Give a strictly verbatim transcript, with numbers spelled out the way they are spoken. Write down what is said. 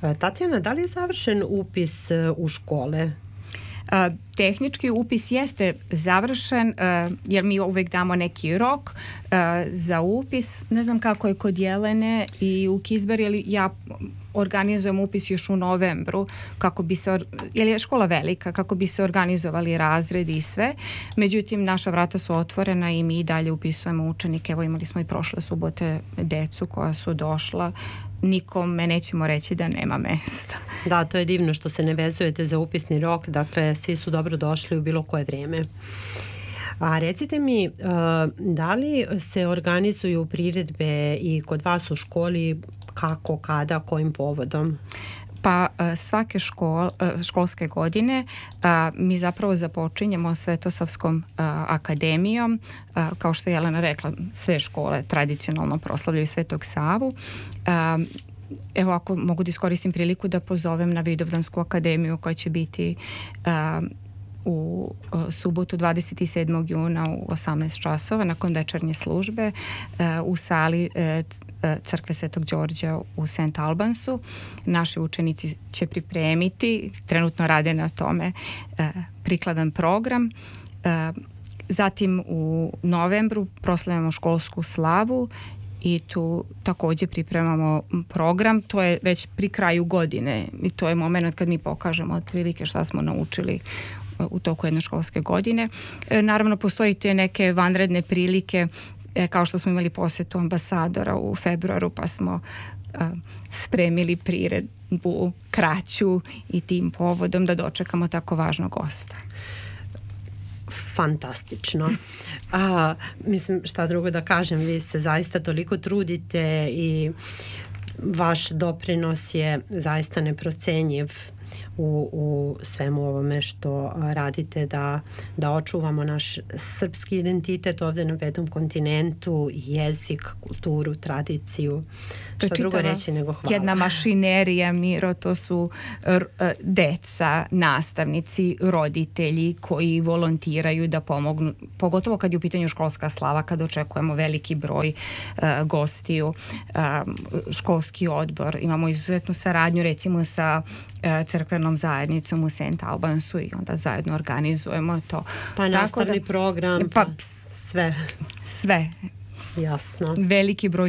Tatjana, da li je završen upis u škole? Tehnički upis jeste završen, jer mi uvek damo neki rok za upis. Ne znam kako je kod Jelene i u Kizberi, ali ja organizujem upis još u novembru, kako bi se, jer je škola velika, kako bi se organizovali razredi i sve. Međutim, naša vrata su otvorena i mi i dalje upisujemo učenike. Evo, imali smo i prošle subote decu koja su došla. Nikome nećemo reći da nema mesta. Da, to je divno što se ne vezujete za upisni rok, dakle svi su dobro došli u bilo koje vrijeme. A recite mi, da li se organizuju priredbe i kod vas u školi, kako, kada, kojim povodom? Pa svake škol, školske godine mi zapravo započinjemo Svetosavskom akademijom. Kao što je Jelena rekla, sve škole tradicionalno proslavljaju Svetog Savu. Evo, ako mogu da iskoristim priliku da pozovem na Vidovdansku akademiju koja će biti u subotu dvadeset sedmog juna u osamnaest časova nakon večernje službe u sali crkve Svetog Đorđa u Saint Albansu. Naši učenici će pripremiti, trenutno rade na tome, prikladan program. Zatim u novembru proslavljamo školsku slavu i tu također pripremamo program. To je već pri kraju godine i to je moment kad mi pokažemo otprilike šta smo naučili u toku jedne školske godine. Naravno, postoji te neke vanredne prilike, kao što smo imali posjetu ambasadora u februaru, pa smo spremili priredbu kraću i tim povodom da dočekamo tako važnog gosta. Fantastično. A, mislim, šta drugo da kažem, vi se zaista toliko trudite i vaš doprinos je zaista neprocenjiv u, u svemu ovome što radite da, da očuvamo naš srpski identitet ovdje na petom kontinentu, jezik, kulturu, tradiciju. To što drugo reći nego hvala. Jedna mašinerija, Miro, to su r, deca, nastavnici, roditelji koji volontiraju da pomognu, pogotovo kad je u pitanju školska slava, kad očekujemo veliki broj uh, gostiju, uh, školski odbor. Imamo izuzetnu saradnju recimo sa uh, crkvenom zajednicom u Saint Albansu i onda zajedno organizujemo to. Pa nastavni program, pa, pa sve. Sve. Jasno. Veliki broj